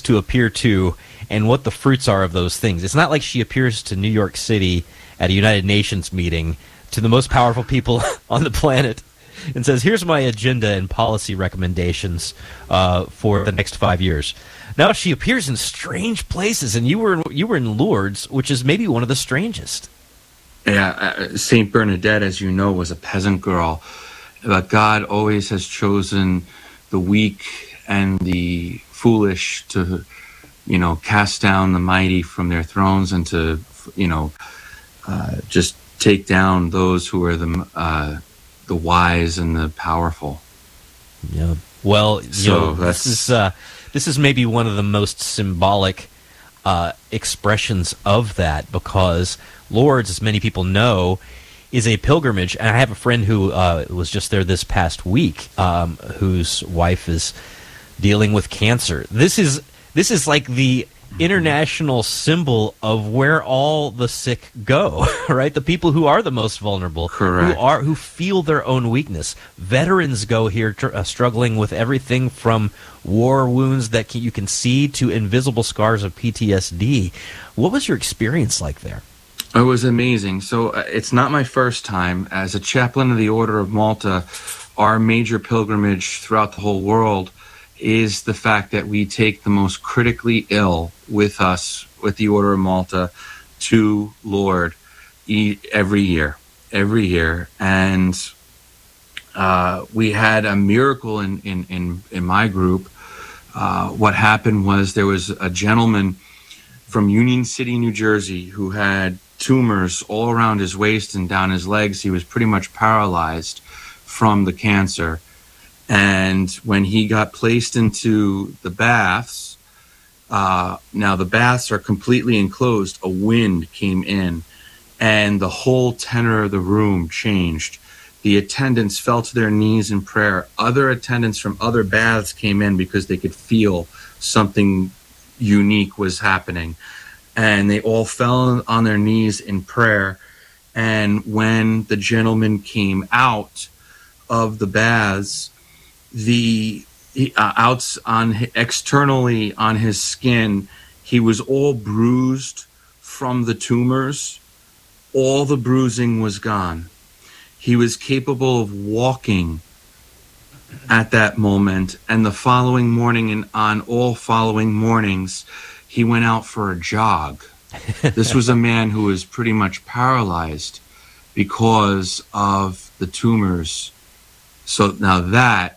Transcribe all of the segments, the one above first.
to appear to and what the fruits are of those things. It's not like she appears to New York City at a United Nations meeting to the most powerful people on the planet and says, here's my agenda and policy recommendations for the next 5 years. Now she appears in strange places, and you were in Lourdes, which is maybe one of the strangest. Yeah, Saint Bernadette, as you know, was a peasant girl, but God always has chosen the weak and the foolish to, cast down the mighty from their thrones and to, just take down those who are the wise and the powerful. Yeah. Well, this is maybe one of the most symbolic expressions of that, because Lourdes, as many people know, is a pilgrimage. And I have a friend who was just there this past week, whose wife is dealing with cancer. This is like the international symbol of where all the sick go, right? The people who are the most vulnerable, correct, who feel their own weakness. Veterans go here struggling with everything from war wounds that you can see to invisible scars of PTSD. What was your experience like there? It was amazing. So it's not my first time. As a chaplain of the Order of Malta, our major pilgrimage throughout the whole world is the fact that we take the most critically ill with us, with the Order of Malta, to Lourdes every year. And we had a miracle in my group. What happened was there was a gentleman from Union City, New Jersey, who had tumors all around his waist and down his legs. He was pretty much paralyzed from the cancer. And when he got placed into the baths, now the baths are completely enclosed, a wind came in and the whole tenor of the room changed. The attendants fell to their knees in prayer. Other attendants from other baths came in because they could feel something unique was happening. And they all fell on their knees in prayer. And when the gentleman came out of the baths, externally on his skin, he was all bruised from the tumors. All the bruising was gone. He was capable of walking at that moment. And the following morning and on all following mornings, he went out for a jog. This was a man who was pretty much paralyzed because of the tumors. So now that,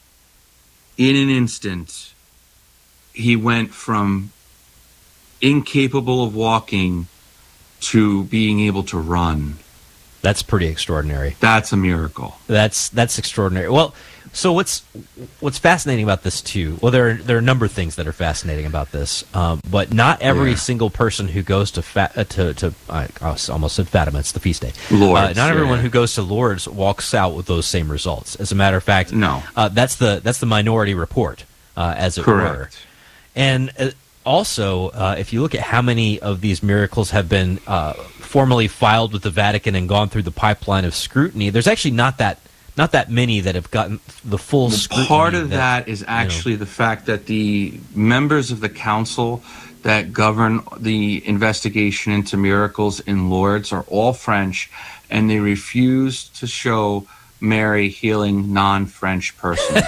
in an instant, he went from incapable of walking to being able to run. That's pretty extraordinary. That's a miracle. That's extraordinary. Well, so what's fascinating about this too? Well, there are a number of things that are fascinating about this, but not every single person who goes to I almost said Fatima. It's the feast day. Lourdes, not everyone who goes to Lourdes walks out with those same results. As a matter of fact, no. That's the minority report, as it were. And also, if you look at how many of these miracles have been formally filed with the Vatican and gone through the pipeline of scrutiny, there's actually not that many that have gotten the full scrutiny. Part of that is actually the fact that the members of the council that govern the investigation into miracles in Lourdes are all French, and they refuse to show Mary healing non-French persons.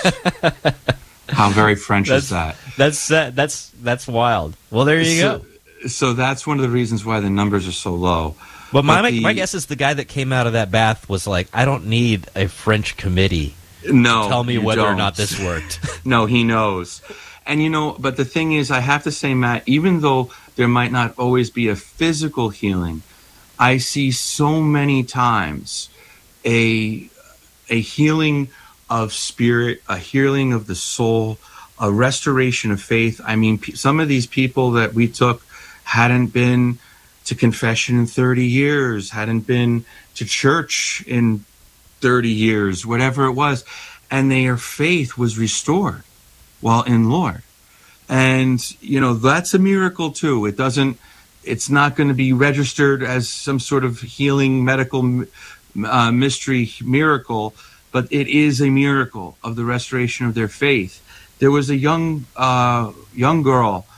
How very French is that? That's wild. Well, there you go. So that's one of the reasons why the numbers are so low. But my guess is the guy that came out of that bath was like, I don't need a French committee to tell me whether or not this worked. No, he knows. And, but the thing is, I have to say, Matt, even though there might not always be a physical healing, I see so many times a healing of spirit, a healing of the soul, a restoration of faith. I mean, some of these people that we took hadn't been to confession in 30 years, hadn't been to church in 30 years, whatever it was. And their faith was restored while in Lourdes. And, that's a miracle too. It's not going to be registered as some sort of healing medical mystery miracle, but it is a miracle of the restoration of their faith. There was a young girl